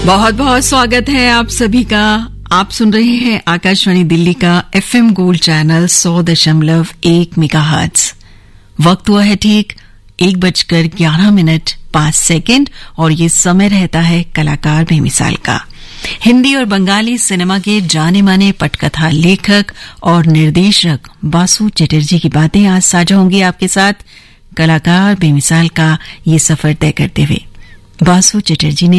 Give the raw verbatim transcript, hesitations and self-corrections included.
बहुत बहुत स्वागत है आप सभी का। आप सुन रहे हैं आकाशवाणी दिल्ली का एफएम गोल्ड चैनल सौ दशमलव एक मेगाहर्ट्ज। वक्त हुआ है ठीक एक बजकर ग्यारह मिनट पांच सेकंड और ये समय रहता है कलाकार बेमिसाल का। हिंदी और बंगाली सिनेमा के जाने माने पटकथा लेखक और निर्देशक बासु चटर्जी की बातें आज साझा होंगी आपके साथ कलाकार बेमिसाल का ये सफर तय करते हुए। बासु चटर्जी ने